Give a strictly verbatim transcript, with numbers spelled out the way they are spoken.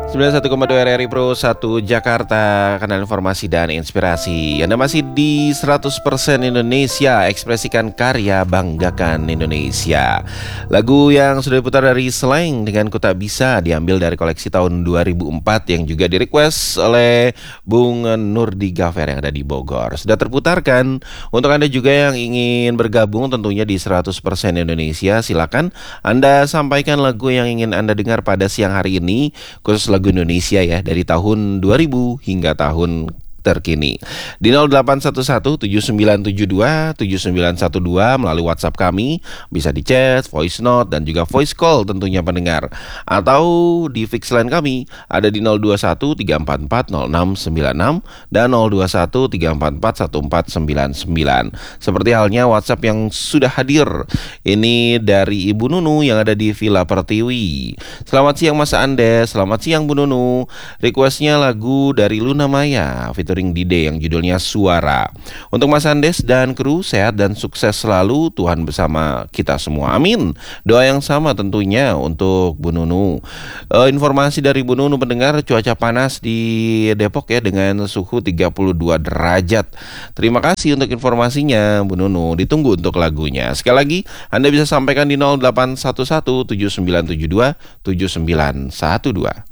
sembilan puluh satu koma dua R R I Pro satu Jakarta, kanal informasi dan inspirasi. Anda masih di seratus persen Indonesia, ekspresikan karya, banggakan Indonesia. Lagu yang sudah diputar dari Slank dengan Ku Tak Bisa diambil dari koleksi tahun dua ribu empat yang juga direquest oleh Bung Nurdi Gafer yang ada di Bogor. Sudah terputarkan. Untuk Anda juga yang ingin bergabung tentunya di seratus persen Indonesia, silakan Anda sampaikan lagu yang ingin Anda dengar pada siang hari ini, khusus lagu Indonesia ya, dari tahun dua ribu hingga tahun terkini. Di nol delapan satu satu tujuh sembilan tujuh dua tujuh sembilan satu dua melalui WhatsApp kami, bisa di chat, voice note, dan juga voice call tentunya pendengar. Atau di fix line kami ada di nol dua satu tiga empat empat nol enam sembilan enam dan nol dua satu tiga empat empat satu empat sembilan sembilan. Seperti halnya WhatsApp yang sudah hadir. Ini dari Ibu Nunu yang ada di Villa Pertiwi. Selamat siang Mas Andes, selamat siang Bu Nunu. Requestnya lagu dari Luna Maya featuring Dide yang judulnya Suara. Untuk Mas Andes dan kru, sehat dan sukses selalu, Tuhan bersama kita semua, amin. Doa yang sama tentunya untuk Bu Nunu. e, Informasi dari Bu Nunu pendengar, cuaca panas di Depok ya dengan suhu tiga puluh dua derajat. Terima kasih untuk informasinya Bu Nunu, ditunggu untuk lagunya. Sekali lagi Anda bisa sampaikan di nol delapan satu satu tujuh sembilan tujuh dua tujuh sembilan satu dua.